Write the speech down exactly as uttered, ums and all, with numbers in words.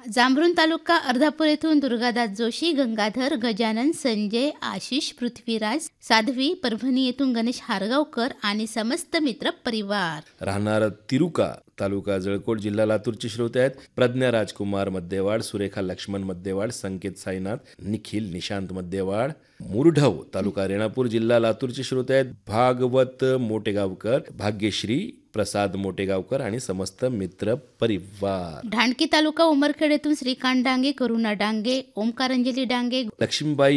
जांभरुण तालुका अर्धापूर येथून दुर्गादास जोशी, गंगाधर, गजानन, संजय, आशिष, पृथ्वीराज, साध्वी, परभणी येथून गणेश हारगावकर आणि समस्त मित्र परिवार. राहणार तिरुका, तालुका जळकोट, जिल्हा लातूरचे श्रोते आहेत. प्रज्ञा राजकुमार मध्यवाड, सुरेखा लक्ष्मण मध्यवाड, संकेत साईनाथ, निखिल निशांत मध्यवाड. मुरढव, तालुका रेणापूर, जिल्हा लातूरचे श्रोते आहेत. भागवत मोटेगावकर, भाग्यश्री प्रसाद मोटेगावकर आणि समस्त मित्र परिवार. ढाणकी तालुका उमरखेड येथून श्रीकांत डांगे, करुणा डांगे, ओमकार अंजली डांगे, लक्ष्मीबाई